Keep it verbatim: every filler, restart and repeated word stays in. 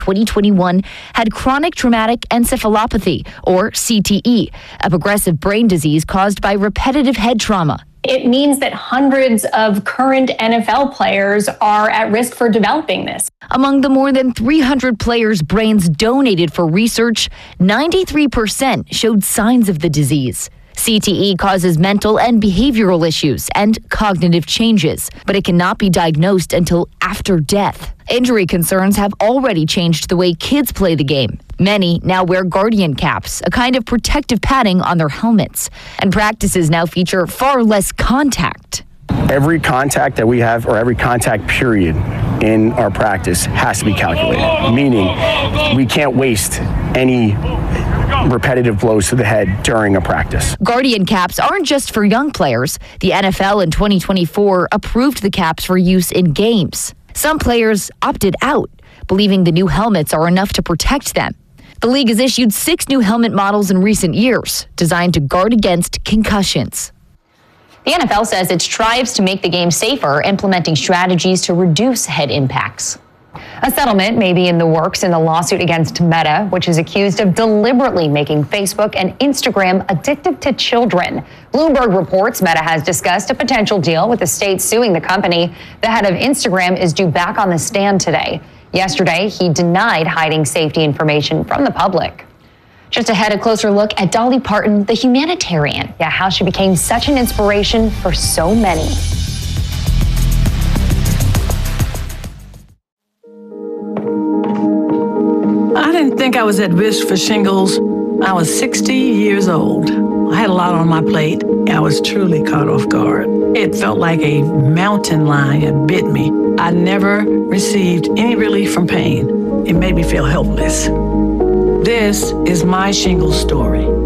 twenty twenty-one had chronic traumatic encephalopathy, or C T E, a progressive brain disease caused by repetitive head trauma. It means that hundreds of current N F L players are at risk for developing this. Among the more than three hundred players' brains donated for research, ninety-three percent showed signs of the disease. C T E causes mental and behavioral issues and cognitive changes, but it cannot be diagnosed until after death. Injury concerns have already changed the way kids play the game. Many now wear Guardian caps, a kind of protective padding on their helmets, and practices now feature far less contact. Every contact that we have, or every contact period in our practice, has to be calculated, meaning we can't waste any repetitive blows to the head during a practice. Guardian caps aren't just for young players. The N F L in twenty twenty-four approved the caps for use in games. Some players opted out, believing the new helmets are enough to protect them. The league has issued six new helmet models in recent years, designed to guard against concussions. The N F L says it strives to make the game safer, implementing strategies to reduce head impacts. A settlement may be in the works in the lawsuit against Meta, which is accused of deliberately making Facebook and Instagram addictive to children. Bloomberg reports Meta has discussed a potential deal with the state suing the company. The head of Instagram is due back on the stand today. Yesterday, he denied hiding safety information from the public. Just ahead, a closer look at Dolly Parton, the humanitarian. Yeah, how she became such an inspiration for so many. I didn't think I was at risk for shingles. I was sixty years old. I had a lot on my plate. I was truly caught off guard. It felt like a mountain lion bit me. I never received any relief from pain. It made me feel helpless. This is my shingles story.